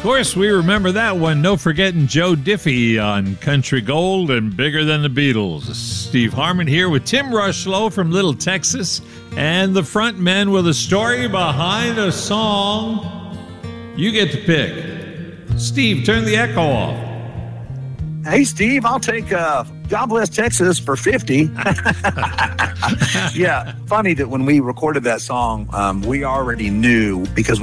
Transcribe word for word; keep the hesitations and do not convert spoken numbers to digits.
course, we remember that one. No forgetting Joe Diffie on Country Gold and Bigger Than the Beatles. Steve Harmon here with Tim Rushlow from Little Texas and the front men with a story behind a song. You get to pick. Steve, turn the echo off. Hey, Steve, I'll take uh, God Bless Texas for fifty. Yeah, funny that when we recorded that song, um, we already knew because